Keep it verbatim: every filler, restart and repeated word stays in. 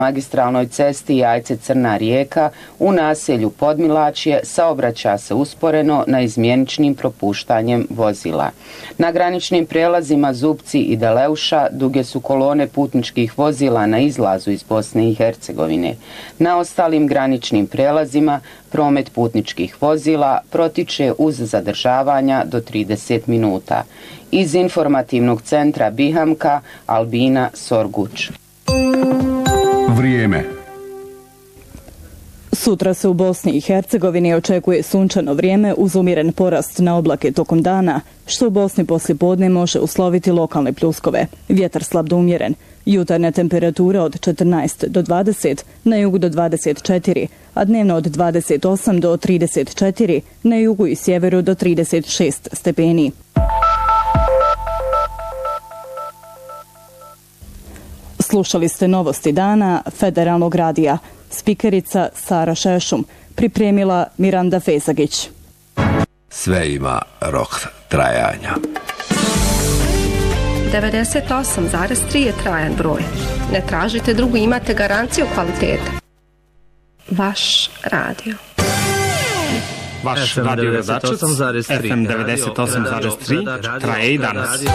magistralnoj cesti Jajce-Crna Rijeka u naselju Podmilačje saobraća se usporeno na izmjeničnim propuštanjem vozila. Na graničnim prijelazima Zupci i Deleuša duge su kolone putničkih vozila na izlazu iz Bosne i Hercegovine. Na ostalim graničnim prijelazima promet putničkih vozila protiče uz zadržavanja do trideset minuta. Iz informativnog centra Bihamka, Albina Sorguč. Vrijeme. Sutra se u Bosni i Hercegovini očekuje sunčano vrijeme uz umjeren porast na oblake tokom dana, što u Bosni poslijepodne može usloviti lokalne pljuskove. Vjetar slab do umjeren. Jutarnja temperatura od četrnaest do dvadeset, na jugu do dvadeset četiri, a dnevno od dvadeset osam do trideset četiri, na jugu i sjeveru do trideset šest stepeni. Slušali ste novosti dana Federalnog radija. Spikerica Sara Šešum, pripremila Miranda Fezagić. Sve ima rok trajanja. devedeset osam zarez tri je trajan broj. Ne tražite drugu, imate garanciju kvalitete. Vaš radio. Vaš radio je Dačac, F M devedeset osam zarez tri, traje i danas.